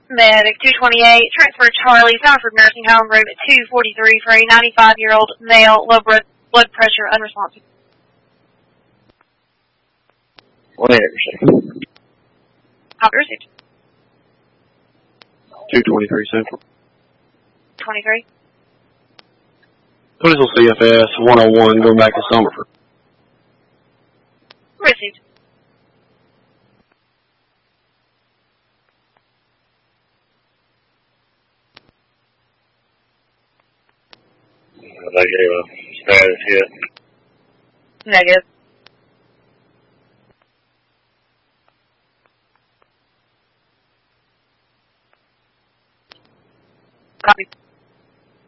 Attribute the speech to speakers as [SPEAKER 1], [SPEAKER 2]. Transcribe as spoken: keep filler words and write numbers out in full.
[SPEAKER 1] Medic two twenty-eight, transfer Charlie, Sanford Nursing Home, room two forty-three for a ninety-five-year-old male, low blood blood pressure, unresponsive.
[SPEAKER 2] One Anderson.
[SPEAKER 1] Copy received.
[SPEAKER 3] two twenty-three Central.
[SPEAKER 1] twenty-three.
[SPEAKER 3] Please on C F S one oh one going back to Summerford.
[SPEAKER 1] Received.
[SPEAKER 2] They gave a status hit.
[SPEAKER 1] Negative. Copy.